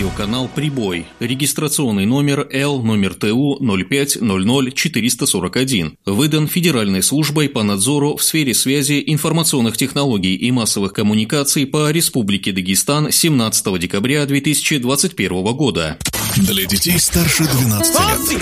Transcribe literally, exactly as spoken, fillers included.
радиоканал «Прибой». Регистрационный номер Л номер Т У ноль пять ноль ноль четыреста сорок один. Выдан Федеральной службой по надзору в сфере связи, информационных технологий и массовых коммуникаций по Республике Дагестан семнадцатого декабря две тысячи двадцать первого года. Для детей старше двенадцати лет.